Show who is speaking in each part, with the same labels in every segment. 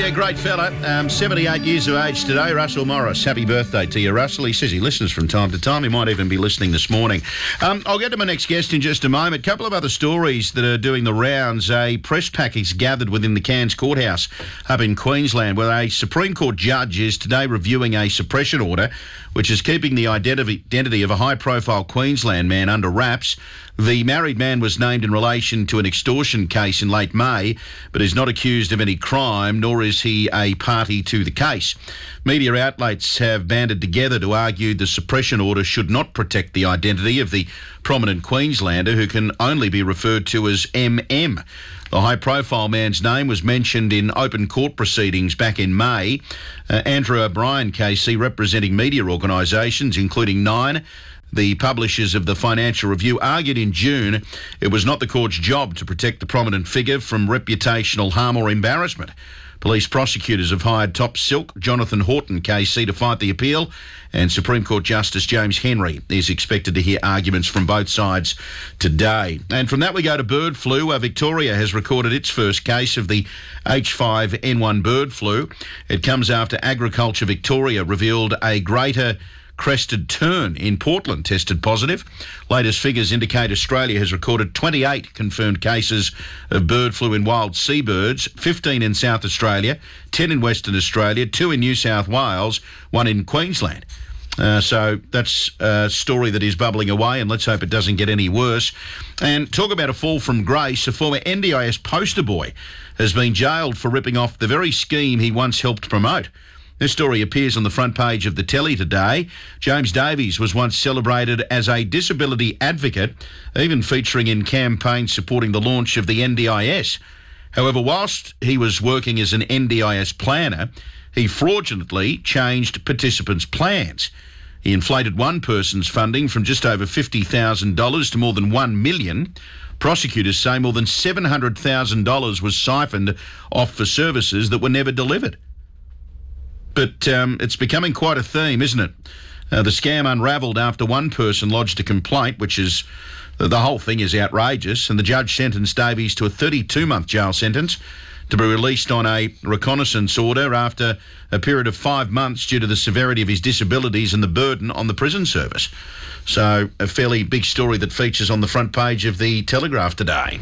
Speaker 1: Yeah, great fella. 78 years of age today, Russell Morris. Happy birthday to you, Russell. He says he listens from time to time. He might even be listening this morning. I'll get to my next guest in just a moment. A couple of other stories that are doing the rounds. A press package gathered within the Cairns Courthouse up in Queensland, where a Supreme Court judge is today reviewing a suppression order which is keeping the identity of a high-profile Queensland man under wraps. The married man was named in relation to an extortion case in late May, but is not accused of any crime, nor is he a party to the case. Media outlets have banded together to argue the suppression order should not protect the identity of the prominent Queenslander, who can only be referred to as MM. The high-profile man's name was mentioned in open court proceedings back in May. Andrew O'Brien, KC, representing media organisations, including Nine, the publishers of the Financial Review, argued in June it was not the court's job to protect the prominent figure from reputational harm or embarrassment. Police prosecutors have hired top silk Jonathan Horton, KC, to fight the appeal, and Supreme Court Justice James Henry is expected to hear arguments from both sides today. And from that we go to bird flu. Victoria has recorded its first case of the H5N1 bird flu. It comes after Agriculture Victoria revealed a greater crested tern in Portland tested positive. Latest figures indicate Australia has recorded 28 confirmed cases of bird flu in wild seabirds, 15 in South Australia, 10 in Western Australia, 2 in New South Wales, 1 in Queensland. So that's a story that is bubbling away, and let's hope it doesn't get any worse. And talk about a fall from grace. A former NDIS poster boy has been jailed for ripping off the very scheme he once helped promote. This story appears on the front page of the Telly today. James Davies was once celebrated as a disability advocate, even featuring in campaigns supporting the launch of the NDIS. However, whilst he was working as an NDIS planner, he fraudulently changed participants' plans. He inflated one person's funding from just over $50,000 to more than $1 million. Prosecutors say more than $700,000 was siphoned off for services that were never delivered. But it's becoming quite a theme, isn't it? The scam unravelled after one person lodged a complaint, which is, the whole thing is outrageous, and the judge sentenced Davies to a 32-month jail sentence to be released on a reconnaissance order after a period of 5 months due to the severity of his disabilities and the burden on the prison service. So a fairly big story that features on the front page of the Telegraph today.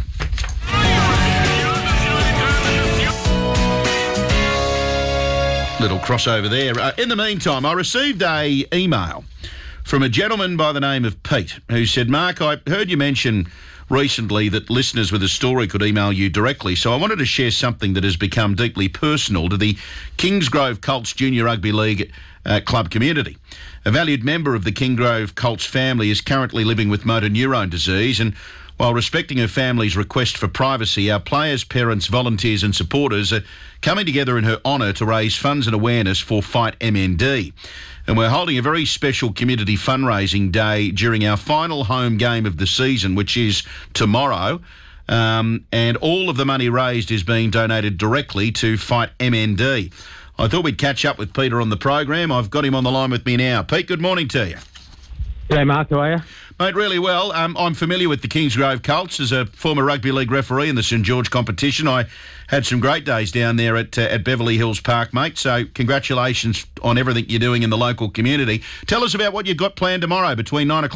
Speaker 1: Little crossover there. In the meantime, I received a email from a gentleman by the name of Pete who said, Mark, I heard you mention recently that listeners with a story could email you directly, so I wanted to share something that has become deeply personal to the Kingsgrove Colts Junior Rugby League club community. A valued member of the Kingsgrove Colts family is currently living with motor neurone disease, and while respecting her family's request for privacy, our players, parents, volunteers and supporters are coming together in her honour to raise funds and awareness for Fight MND. And we're holding a very special community fundraising day during our final home game of the season, which is tomorrow. And all of the money raised is being donated directly to Fight MND. I thought we'd catch up with Peter on the program. I've got him on the line with me now. Pete, good morning to you.
Speaker 2: G'day, Mark. How are you?
Speaker 1: Mate, really well. I'm familiar with the Kingsgrove Colts as a former rugby league referee in the St George competition. I had some great days down there at Beverly Hills Park, mate. So congratulations on everything you're doing in the local community. Tell us about what you've got planned tomorrow between 9 o'clock